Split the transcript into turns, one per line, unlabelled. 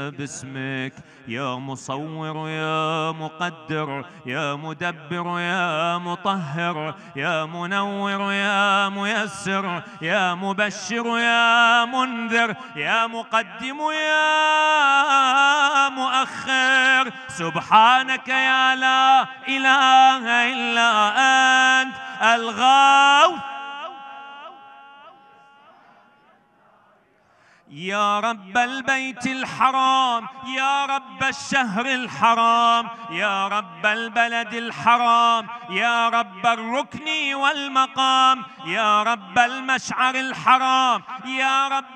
باسمك، يا مصور يا مقدر يا مدبر يا مطهر يا منور يا ميسر يا مبشر يا منذر يا مقدم يا مؤخر. سبحانك يا لا إله إلا أنت الغوث. يا رب البيت الحرام، يا رب الشهر الحرام، يا رب البلد الحرام، يا رب الركن والمقام، يا رب المشعر الحرام، يا رب